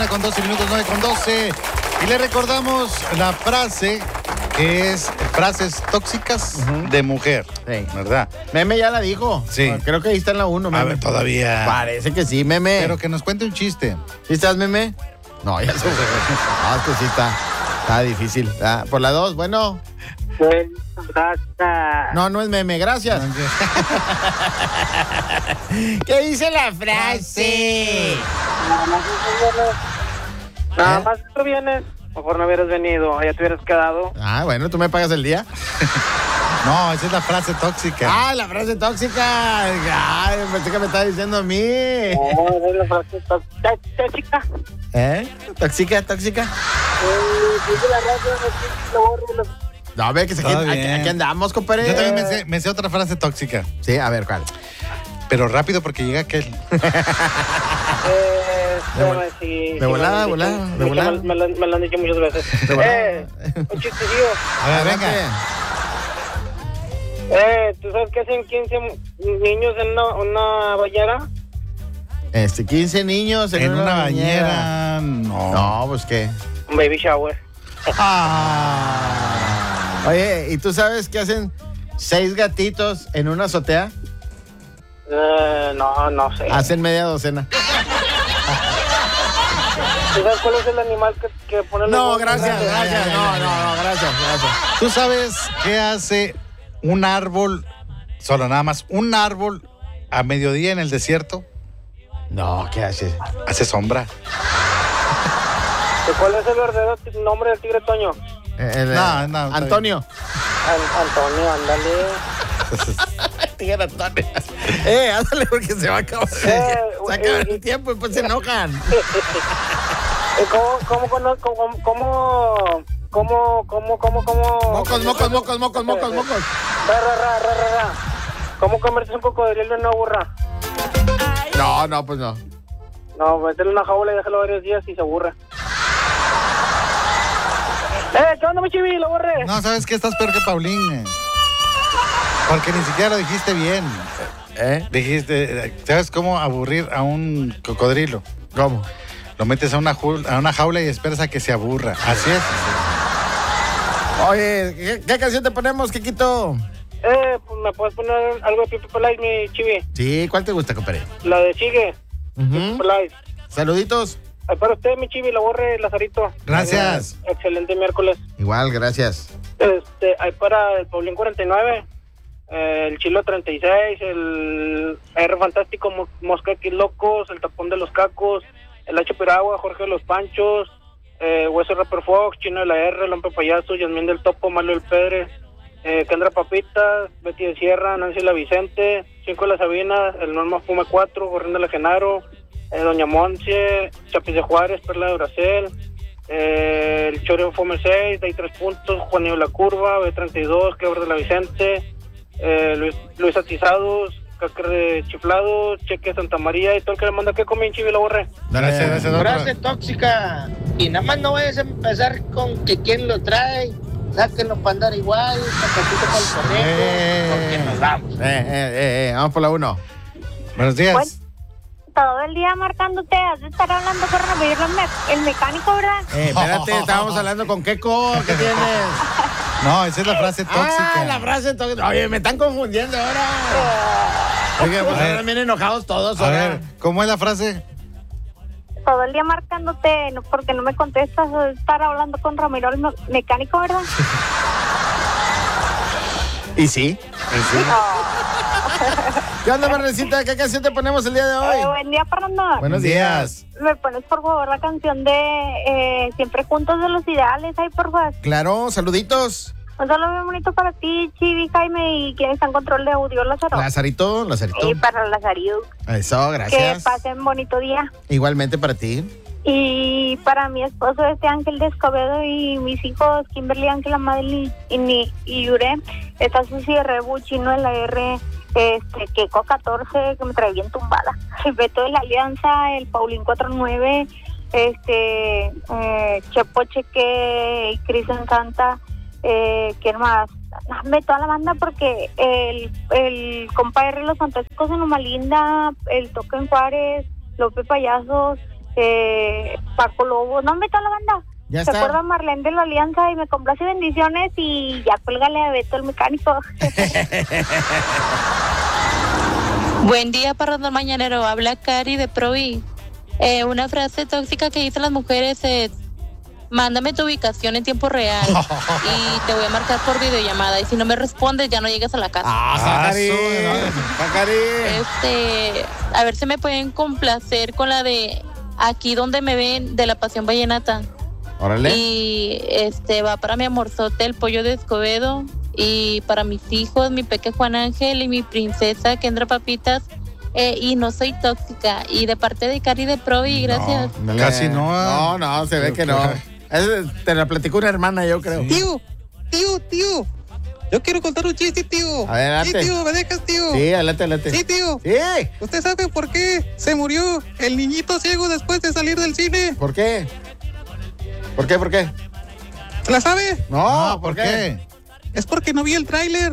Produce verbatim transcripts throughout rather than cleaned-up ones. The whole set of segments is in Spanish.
nueve con doce minutos, nueve con doce. Y le recordamos la frase que es frases tóxicas uh-huh. de mujer, sí. ¿verdad? Meme ya la dijo. Sí. Creo que ahí está en la uno, Meme. A ver, todavía. Parece que sí, Meme. Pero que nos cuente un chiste. ¿Sí estás, Meme? No, ya se fue. No, es que sí está. Está difícil. Ah, por la dos, bueno. No, no es Meme, gracias. ¿Qué dice la frase? Nada más tú vienes. Mejor no hubieras venido, ya te hubieras quedado. Ah, bueno, ¿tú me pagas el día? No, esa es la frase tóxica. Ah, la frase tóxica. Ay, pensé que me estaba diciendo a mí. No, esa es la frase tóxica. ¿Eh? ¿Tóxica, tóxica? No, a ver, que se aquí, aquí andamos, compadre. Yo también me sé, me sé otra frase tóxica. Sí, a ver, ¿cuál? Pero rápido porque llega aquel. Eh, de, vol- sí, de sí, volada, me volada, dicho, de volada. Me, me, lo, me lo han dicho muchas veces. De volada. Eh, un chistecillo. A ver, venga. Eh, ¿tú sabes qué hacen quince niños en una, una bañera? Este, quince niños en, en una, una bañera. bañera. No. No, pues qué. Un baby shower. Ah. Oye, ¿y tú sabes qué hacen seis gatitos en una azotea? Uh, no, no sé. Hacen media docena. ¿Tú sabes cuál es el animal que, que pone los No, huevos gracias, grandes? gracias. No, no, no, gracias, gracias. ¿Tú sabes qué hace un árbol, solo nada más, un árbol a mediodía en el desierto? No, ¿qué hace? Hace sombra. ¿Cuál es el verdadero nombre del tigre Toño? El, no, no. Antonio. An- Antonio, ándale. Tigre Antonio. Eh, ándale porque se va a acabar. Eh, se acaba eh, el tiempo y pues se enojan. ¿Cómo, cómo, cómo, cómo, cómo, cómo, cómo, cómo, cómo? Mocos, mocos, mocos, mocos, mocos, mocos. Ra, ra, ra, ra, ra, ra. ¿Cómo comerse un cocodrilo en una burra? No, no, pues no. No, métele una jaula y déjalo varios días y se aburre. ¡Eh, qué onda, mi chivi! ¡Lo borré! No, ¿sabes qué? Estás peor que Paulín. eh. Porque ni siquiera lo dijiste bien. ¿Eh? Dijiste, ¿sabes cómo aburrir a un cocodrilo? ¿Cómo? Lo metes a una, jul- a una jaula y esperas a que se aburra. Así es. Oye, ¿qué, qué canción te ponemos, Kikito? Eh, pues me puedes poner algo de Pipi Polite, mi chivi. Sí, ¿cuál te gusta, compadre? La de Sigue. Uh-huh. Pipi Polite. Saluditos. Ay, para usted, mi chivi, lo borre, Lazarito. Gracias. Eh, excelente miércoles. Igual, gracias. Este, hay para el Paulín cuarenta y nueve, eh, el Chilo treinta y seis, el R Fantástico, Mo- Mosca X Locos, el Tapón de los Cacos, el H Piragua, Jorge de los Panchos, eh, Hueso Rapper Fox, Chino de la R, Lompe Payaso, Yasmín del Topo, Malo del Pedre, eh, Kendra Papitas, Betty de Sierra, Nancy la Vicente, Cinco de la Sabina, el Norma Fuma cuatro, Gorrín de la Genaro, eh, Doña Monse, Chapis de Juárez, Perla de Bracel, eh, el Choreo Fome seis, Day tres puntos, Juanillo La Curva, B treinta y dos, Quebra de la Vicente, eh, Luis, Luis Atizados, Cácar de Chiflado, Cheque Santa María y todo el que le manda que come en Chivi lo borre. Gracias, gracias, doctor. Frase tóxica. Y nada más no vayas a empezar con que quién lo trae. Sáquenlo para andar igual, sacatito para el conejo, Eh. porque nos vamos. Eh, eh, eh, eh, vamos por la uno. Buenos días. Bueno, todo el día marcándote, has de estar hablando con Ramiro, el, me- el mecánico, ¿verdad? Eh, espérate, estábamos hablando con Keko. ¿Qué tienes? No, esa es la frase tóxica. Ah, la frase tóxica. Oye, me están confundiendo ahora. Oye, pues A ver. ahora bien enojados todos A ahora. ver, ¿cómo es la frase? Todo el día marcándote, no, porque no me contestas, has de estar hablando con Ramiro, el me- mecánico, ¿verdad? ¿Y sí? No. ¿Qué onda, Marlecita? ¿Qué canción te ponemos el día de hoy? Eh, buen día, Fernando. Buenos días. ¿Me pones, por favor, la canción de eh, Siempre Juntos de los Ideales? Ahí, por favor. Claro, saluditos. Un saludo bien bonito para ti, Chivi, Jaime, y quien está en control de audio, Lázaro. Lazarito, Lazarito. Y para Lazarillo. Eso, Que gracias. pasen bonito día. Igualmente para ti. Y para mi esposo, este Ángel de Escobedo, y mis hijos, Kimberly, Ángela, Madeleine y, Ni- y Yure. Está Susi Rebu, Chino de la R, este, Keiko catorce, que me trae bien tumbada. El Beto de la Alianza, el Paulín cuarenta y nueve, este, eh, Chepo Cheque, y Cris en Santa, eh, ¿quién más? Dame toda la banda, porque el, el compa R, los Fantásticos en Loma Linda, el Toque en Juárez, López Payasos, eh, Paco Lobo, no me toda la banda. Ya ¿Se está. acuerda Marlene de la Alianza? Y me complace bendiciones y ya cuélgale a Beto el mecánico. Buen día, Parrandón Mañanero. Habla Cari de Provi. Eh, una frase tóxica que dicen las mujeres es: mándame tu ubicación en tiempo real y te voy a marcar por videollamada. Y si no me respondes, ya no llegas a la casa. ¡Ah, Zacari! ¡Zacari! Este, a ver si me pueden complacer con la de Aquí donde me ven, de la Pasión Vallenata. Órale. Y este va para mi amorzote, el pollo de Escobedo. Y para mis hijos, mi peque Juan Ángel y mi princesa Kendra Papitas. Eh, y no soy tóxica. Y de parte de Cari de Provi, gracias. No, Casi no. No, no, se ve que no. Es- te la platicó una hermana, yo creo. Tío, tío, tío. Yo quiero contar un chiste, tío. Adelante. Sí, tío, ¿me dejas, tío? Sí, adelante, adelante. Sí, tío. Sí. ¿Usted sabe por qué se murió el niñito ciego después de salir del cine? ¿Por qué? ¿Por qué, por qué? ¿La sabe? No, No, ¿por qué? Es porque no vi el tráiler.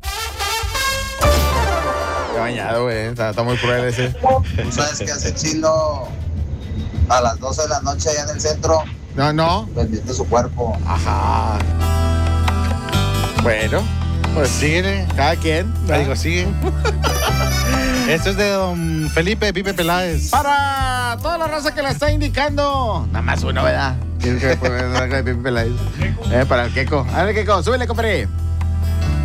Qué bañado, güey. Está, está muy cruel ese. ¿Sabes qué hace Chilo a las doce de la noche allá en el centro? No, no. Vendiendo su cuerpo. Ajá. Bueno, Pues síguele. cada quien. Te digo, sigue. Esto es de don Felipe Pipe Peláez. Para toda la raza que la está indicando. Nada más uno, ¿verdad? Tienes que poner la de Pipe Peláez. Eh, para el Keko. A ver, Keko, súbele, compadre.